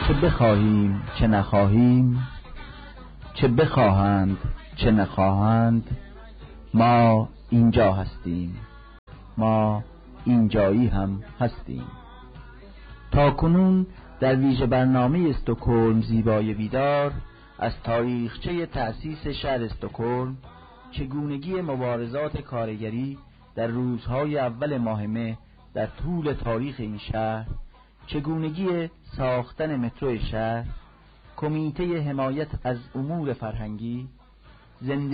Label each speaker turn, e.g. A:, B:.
A: چه بخواهیم چه نخواهیم، چه بخواهند چه نخواهند، ما اینجا هستیم، ما اینجایی هم هستیم. تا کنون در ویژه برنامه استکهلم زیبای بیدار از تاریخچه تأسیس شهر استکهلم، چگونگی مبارزات کارگری در روزهای اول ماه مه در طول تاریخ این شهر، چگونگی ساختن مترو شهر، کمیته حمایت از امور فرهنگی، زنده